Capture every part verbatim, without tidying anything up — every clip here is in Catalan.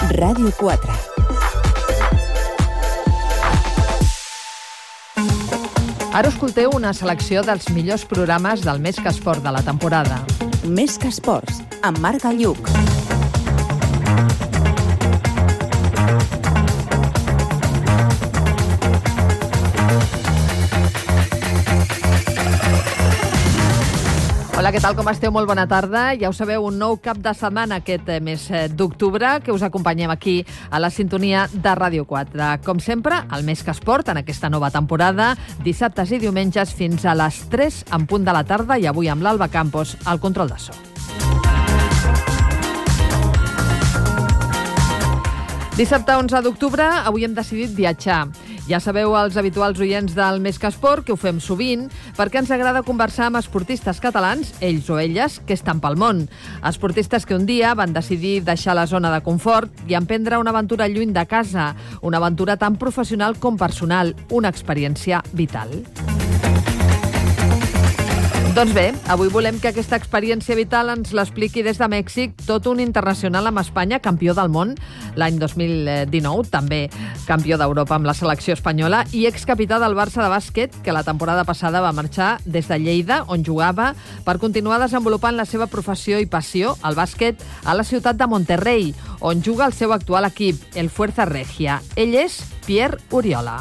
Ràdio quatre. Ara escolteu una selecció dels millors programes del Més que Esport de la temporada. Més que Esports, amb Marc Galluc. Hola, què tal, com esteu? Molt bona tarda. Ja ho sabeu, un nou cap de setmana aquest mes d'octubre que us acompanyem aquí a la sintonia de Ràdio quatre. Com sempre, el Més que Esport en aquesta nova temporada, dissabtes i diumenges fins a les tres en punt de la tarda i avui amb l'Alba Campos al control de so. Dissabte onze d'octubre, avui hem decidit viatjar. Ja sabeu, els habituals oients del Més que Esport, que ho fem sovint, perquè ens agrada conversar amb esportistes catalans, ells o elles, que estan pel món. Esportistes que un dia van decidir deixar la zona de confort i emprendre una aventura lluny de casa, una aventura tan professional com personal, una experiència vital. Doncs bé, avui volem que aquesta experiència vital ens l'expliqui des de Mèxic tot un internacional amb Espanya, campió del món l'any dos mil dinou, també campió d'Europa amb la selecció espanyola i excapità del Barça de bàsquet, que la temporada passada va marxar des de Lleida, on jugava, per continuar desenvolupant la seva professió i passió, el bàsquet, a la ciutat de Monterrey, on juga el seu actual equip, el Fuerza Regia. Ell és Pierre Oriola.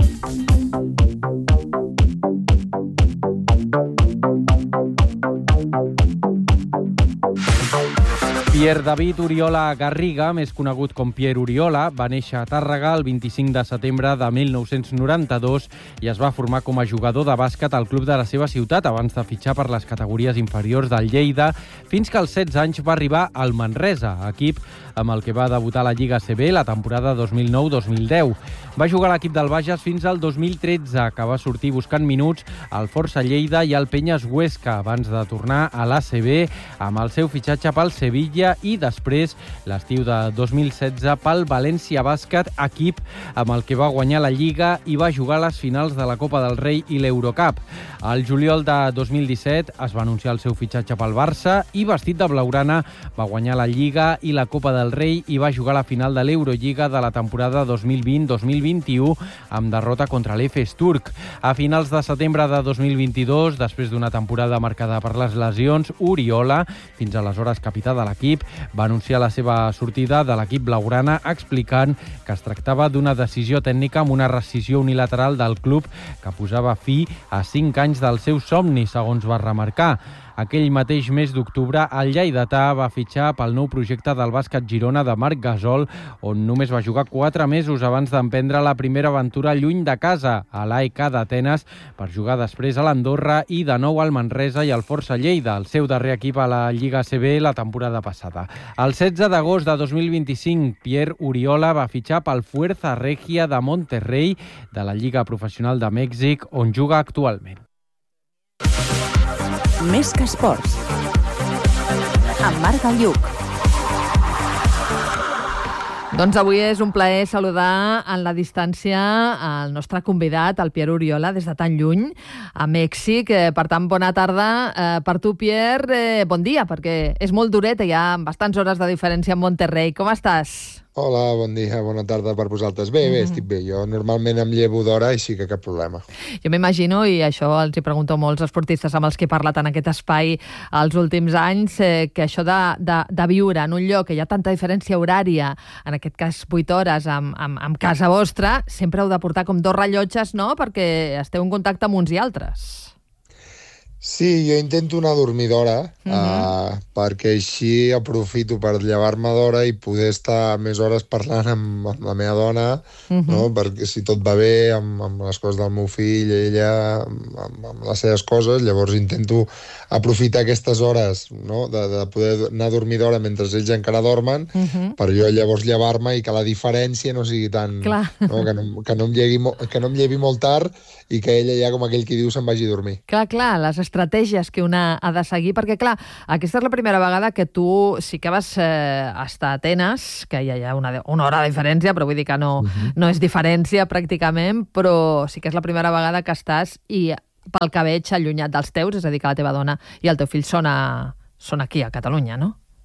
Pierre David Oriola Garriga, més conegut com Pierre Oriola, va néixer a Tàrrega el vint-i-cinc de setembre de mil nou-cents noranta-dos i es va formar com a jugador de bàsquet al club de la seva ciutat abans de fitxar per les categories inferiors del Lleida, fins que als setze anys va arribar al Manresa, equip amb el que va debutar a la Lliga A C B la temporada dos mil nou dos mil deu. Va jugar a l'equip del Bages fins al dos mil tretze, que va sortir buscant minuts al Força Lleida i al Penyes Huesca, abans de tornar a l'A C B amb el seu fitxatge pel Sevilla i després, l'estiu de dos mil setze, pel València Bàsquet, equip amb el que va guanyar la Lliga i va jugar a les finals de la Copa del Rei i l'Eurocup. Al juliol de dos mil disset es va anunciar el seu fitxatge pel Barça i, vestit de blaugrana, va guanyar la Lliga i la Copa del Rei i va jugar a la final de l'Eurolliga de la temporada dos mil vint dos mil vint-i-u amb derrota contra l'E F E S Turc. A finals de setembre de dos mil vint-i-dos, després d'una temporada marcada per les lesions, Oriola, fins aleshores capità de l'equip, va anunciar la seva sortida de l'equip blaugrana explicant que es tractava d'una decisió tècnica amb una rescisió unilateral del club que posava fi a cinc anys del seu somni, segons va remarcar. Aquell mateix mes d'octubre, el lleidatà va fitxar pel nou projecte del bàsquet Girona de Marc Gasol, on només va jugar quatre mesos abans d'emprendre la primera aventura lluny de casa, a l'A E K d'Atenes, per jugar després a l'Andorra i de nou al Manresa i al Força Lleida, el seu darrer equip a la Lliga A C B la temporada passada. El setze d'agost de dos mil vint-i-cinc, Pierre Oriola va fitxar pel Fuerza Regia de Monterrey, de la Lliga Professional de Mèxic, on juga actualment. Més que Esports, amb Marc Galluc. Doncs avui és un plaer saludar en la distància el nostre convidat, el Pierre Oriola, des de tan lluny, a Mèxic. Per tant, bona tarda per tu, Pierre. Bon dia, perquè és molt duret, hi ha bastants hores de diferència amb Monterrey. Com estàs? Hola, bon dia, bona tarda per vosaltres. Bé, bé, estic bé. Jo normalment em llevo d'hora i sí que cap problema. Jo m'imagino, i això els hi pregunto a molts esportistes amb els que he parlat en aquest espai els últims anys, eh, que això de, de, de viure en un lloc que hi ha tanta diferència horària, en aquest cas vuit hores, amb, amb, amb casa vostra, sempre heu de portar com dos rellotges, no?, perquè esteu en contacte amb uns i altres. Sí, jo intento anar a dormir d'hora, uh-huh. uh, perquè així aprofito per llevar-me d'hora i poder estar més hores parlant amb, amb la meva dona, uh-huh. no? Perquè si tot va bé amb, amb les coses del meu fill, ella, amb, amb les seves coses, llavors intento aprofitar aquestes hores, no? de, de poder anar a dormir d'hora mentre ells encara dormen, uh-huh. per jo llavors llevar-me i que la diferència no sigui tan... No? Que, no, que, no em llevi, que no em llevi molt tard i que ella ja, com aquell qui diu, se'n vagi a dormir. Clar, clar, les estratègies que una ha de seguir, perquè, clar, aquesta és la primera vegada que tu sí que vas eh, estar a Atenes, que hi ha una, una hora de diferència, però vull dir que no, uh-huh. no és diferència pràcticament, però sí que és la primera vegada que estàs i pel que veig allunyat dels teus, és a dir, que la teva dona i el teu fill són, a, són aquí, a Catalunya, no?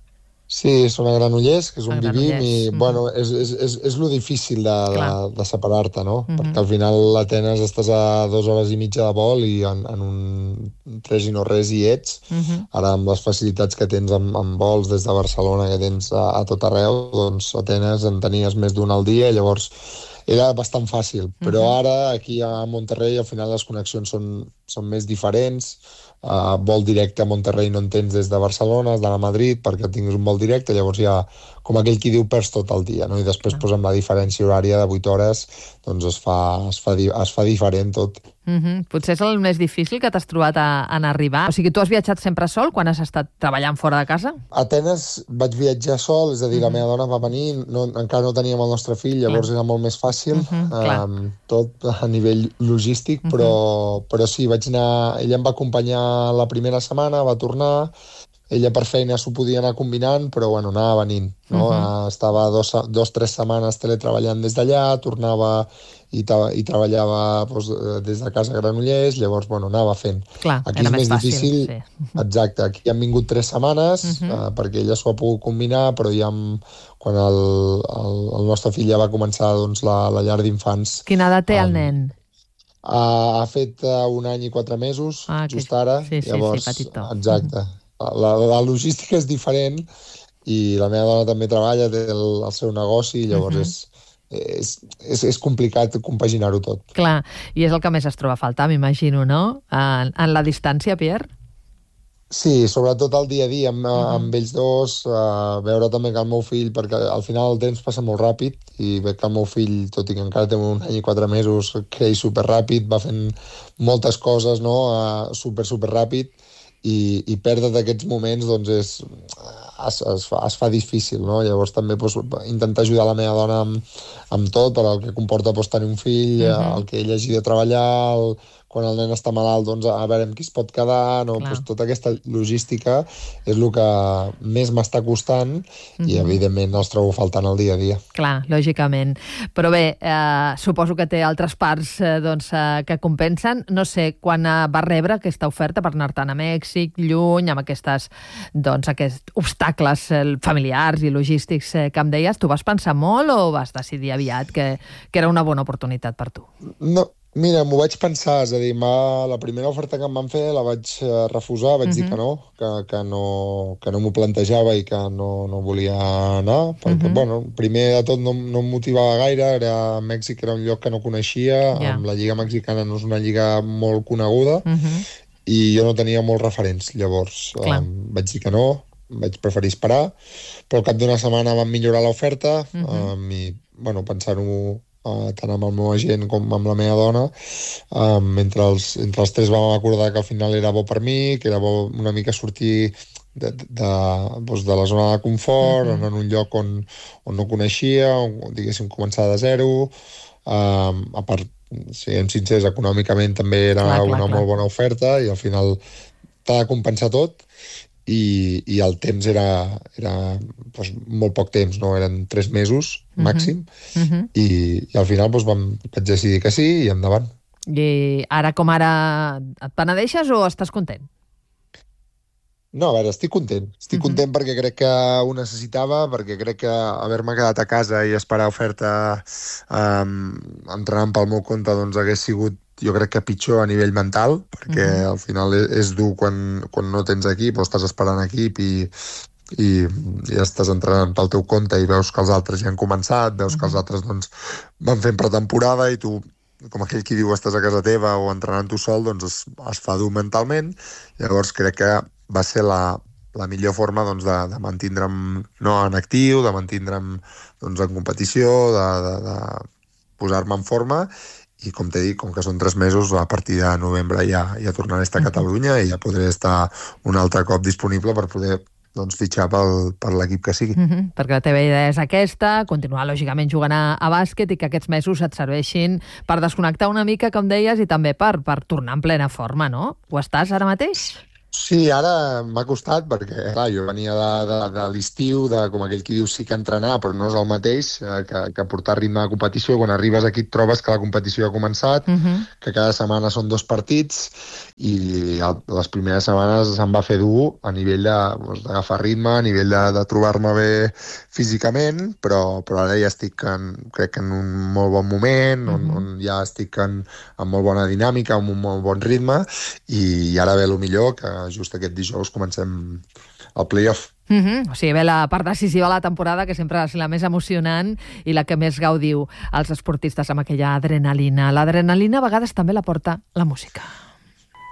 Sí, són a Granollers, que és on A vivim, i Granollers, bueno, és, és, és, és lo difícil de, de, Clar. de separar-te, no? Mhm. Perquè al final a Atenes estàs a dues hores i mitja de vol i en, en un tres i no res hi ets. Mhm. Ara, amb les facilitats que tens amb, amb vols des de Barcelona, que tens a, a tot arreu, doncs a Atenes en tenies més d'un al dia, llavors era bastant fàcil. Però Mhm. ara, aquí a Monterrey, al final les connexions són, són més diferents. Uh, vol directe a Monterrey no en tens des de Barcelona, has d'anar a Madrid perquè tinguis un vol directe, llavors ja, com aquell qui diu, perds tot el dia, no? I després pues, amb la diferència horària de vuit hores doncs es fa, es fa, es fa diferent tot. Mhm. Potser és el més difícil que t'has trobat a, en arribar. O sigui, tu has viatjat sempre sol quan has estat treballant fora de casa? A Atenes vaig viatjar sol, és a dir, Mhm. la meva dona va venir, no, encara no teníem el nostre fill, llavors era molt més fàcil, Mhm, clar. um, tot a nivell logístic, Mhm. però, però sí, vaig anar, ella em va acompanyar la primera setmana, va tornar, ella per feina s'ho podia anar combinant, però bueno, anava venint, no? Mhm. Uh, estava dos, dos, tres setmanes teletreballant des d'allà, tornava i, ta- i treballava doncs, eh, des de casa a Granollers, llavors, bueno, anava fent. Clar, Aquí era és més més fàcil, difícil, sí. exacte, aquí han vingut tres setmanes, Mhm. uh, perquè ella s'ho ha pogut combinar, però ja amb, quan el, el, el nostre fill ja va començar doncs, la, la llar d'infants, Quina edat té el Um, nen? ha, ha fet uh, un any i quatre mesos, Ah, que- just ara, sí, sí, llavors, sí, petitó. exacte. La, la logística és diferent i la meva dona també treballa, té el, el seu negoci, llavors Mhm. és, és, és, és complicat compaginar-ho tot. Clar, i és el que més es troba a faltar, m'imagino, no? En, en la distància, Pierre? Sí, sobretot el dia a dia amb, Mhm. amb ells dos, uh, veure també que el meu fill, perquè al final el temps passa molt ràpid i veig que el meu fill, tot i que encara té un any i quatre mesos, creix superràpid, va fent moltes coses, no?, uh, super, super ràpid, i, i perdre d'aquests moments doncs és, es, es, fa, es fa difícil, no? Llavors també doncs, intentar ajudar la meva dona amb, amb tot, per el que comporta doncs, tenir un fill, Mhm. el que ell hagi de treballar, el, quan el nen està malalt, doncs a veure amb qui es pot quedar, no? Clar. Doncs tota aquesta logística és el que més m'està costant i, Mhm. evidentment, els trobo faltant el dia a dia. Clar, lògicament. Però bé, eh, suposo que té altres parts eh, doncs, eh, que compensen. No sé, quan eh, va rebre aquesta oferta per anar-te'n a Mèxic, lluny, amb aquestes, doncs, aquests obstacles eh, familiars i logístics eh, que em deies, tu vas pensar molt o vas decidir aviat que, que era una bona oportunitat per tu? No, mira, m'ho vaig pensar, és a dir, ma, la primera oferta que em van fer la vaig eh, refusar, vaig uh -huh. dir que no, que, que no, que no m'ho plantejava i que no, no volia anar, perquè, uh -huh. bueno, primer de tot no, no em motivava gaire, era, Mèxic era un lloc que no coneixia, Ja. amb la Lliga Mexicana no és una lliga molt coneguda, Uh -huh. i jo no tenia molts referents, llavors Clar. um, vaig dir que no, vaig preferir esperar, però al cap d'una setmana van millorar l'oferta, Uh -huh. um, i, bueno, pensant-ho uh, tant amb el meu agent com amb la meva dona, um, entre, els, entre els tres vam acordar que al final era bo per mi, que era bo una mica sortir de, de, de, doncs de la zona de confort, Mhm. anar en un lloc on, on no coneixia, on, diguéssim, començar de zero, um, a part, siguem sincers, econòmicament també era Clar, clar, una clar. molt bona oferta i al final t'ha de compensar tot, i, i el temps era, era doncs, molt poc temps, no? Eren tres mesos màxim, Uh -huh. i, i al final doncs, vam, vaig decidir que sí i endavant. I ara com ara et penedeixes o estàs content? No, a veure, estic content. Estic Mhm. content perquè crec que ho necessitava, perquè crec que haver-me quedat a casa i esperar oferta um, entrenant pel meu compte doncs hagués sigut, jo crec que pitjor a nivell mental, perquè Mhm. al final és, és dur quan, quan no tens equip o estàs esperant equip i, i, i estàs entrenant pel teu compte i veus que els altres ja han començat, veus que els altres doncs, van fent pretemporada i tu, com aquell qui diu, estàs a casa teva o entrenant tu sol, doncs es, es fa dur mentalment. Llavors crec que va ser la, la millor forma doncs, de, de mantindre'm no en actiu, de mantindre'm doncs, en competició, de, de, de posar-me en forma, i com t'he dit, com que són tres mesos, a partir de novembre ja, ja tornaré a estar a Catalunya i ja podré estar un altre cop disponible per poder doncs, fitxar pel, per l'equip que sigui. Uh -huh. Perquè la teva idea és aquesta, continuar lògicament jugant a, a bàsquet i que aquests mesos et serveixin per desconnectar una mica, com deies, i també per, per tornar en plena forma, no? Ho estàs ara mateix? Sí, ara m'ha costat perquè, clar, jo venia de, de, de l'estiu, de, com aquell qui diu, sí que entrenar, però no és el mateix eh, que, que portar ritme de competició. Quan arribes aquí et trobes que la competició ha començat, uh -huh. que cada setmana són dos partits, i el, les primeres setmanes se'm va fer dur a nivell de, d'agafar ritme, a nivell de, de trobar-me bé físicament, però, però ara ja estic, en, crec que en un molt bon moment, uh -huh. on, on ja estic en, en molt bona dinàmica, amb un molt bon ritme, i, i ara ve el millor, que just aquest dijous comencem el play-off. Mm -hmm. O sigui, ve la part decisiva de la temporada, que sempre és la més emocionant i la que més gaudiu els esportistes amb aquella adrenalina. L'adrenalina a vegades també la porta la música.